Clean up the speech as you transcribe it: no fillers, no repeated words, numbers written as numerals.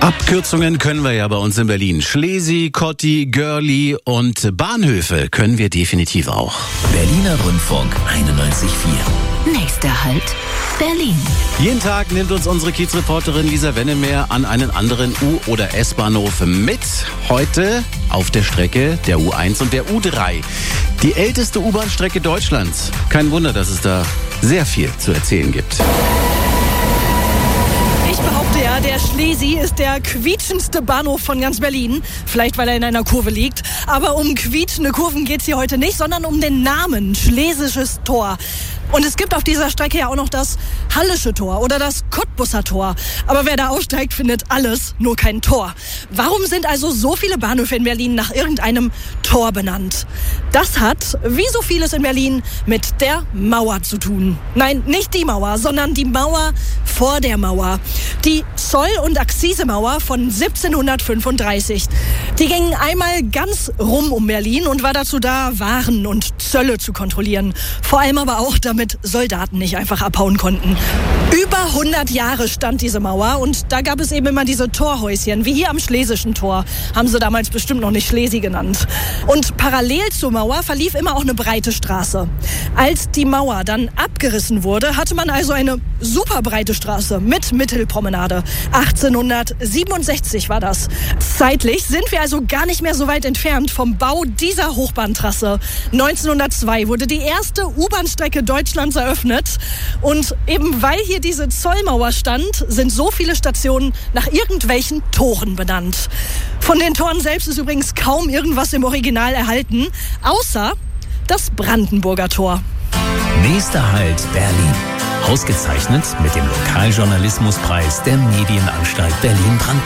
Abkürzungen können wir ja bei uns in Berlin. Schlesi, Kotti, Görli und Bahnhöfe können wir definitiv auch. Berliner Rundfunk 91.4. Nächster Halt, Berlin. Jeden Tag nimmt uns unsere Kiezreporterin Lisa Wennemer an einen anderen U- oder S-Bahnhof mit. Heute auf der Strecke der U1 und der U3. Die älteste U-Bahn-Strecke Deutschlands. Kein Wunder, dass es da sehr viel zu erzählen gibt. Ich behaupte ja, der Schlesi ist der quietschendste Bahnhof von ganz Berlin. Vielleicht, weil er in einer Kurve liegt. Aber um quietschende Kurven geht's hier heute nicht, sondern um den Namen Schlesisches Tor. Und es gibt auf dieser Strecke ja auch noch das Hallische Tor oder das Cottbusser Tor. Aber wer da aussteigt, findet alles, nur kein Tor. Warum sind also so viele Bahnhöfe in Berlin nach irgendeinem Tor benannt? Das hat, wie so vieles in Berlin, mit der Mauer zu tun. Nein, nicht die Mauer, sondern die Mauer vor der Mauer. Die Zoll- und Akzisemauer von 1735. Die ging einmal ganz rum um Berlin und war dazu da, Waren und Zölle zu kontrollieren. Vor allem aber auch, damit Soldaten nicht einfach abhauen konnten. Über 100 Jahre stand diese Mauer und da gab es eben immer diese Torhäuschen, wie hier am Schlesischen Tor. Haben sie damals bestimmt noch nicht Schlesi genannt. Und parallel zur Mauer verlief immer auch eine breite Straße. Als die Mauer dann abgerissen wurde, hatte man also eine super breite Straße mit Mittelpromenade. 1867 war das. Zeitlich sind wir also gar nicht mehr so weit entfernt vom Bau dieser Hochbahntrasse. 1902 wurde die erste U-Bahn-Strecke Deutschlands eröffnet. Und eben weil hier diese Zollmauer stand, sind so viele Stationen nach irgendwelchen Toren benannt. Von den Toren selbst ist übrigens kaum irgendwas im Original erhalten, außer das Brandenburger Tor. Nächster Halt, Berlin. Ausgezeichnet mit dem Lokaljournalismuspreis der Medienanstalt Berlin-Brandenburg.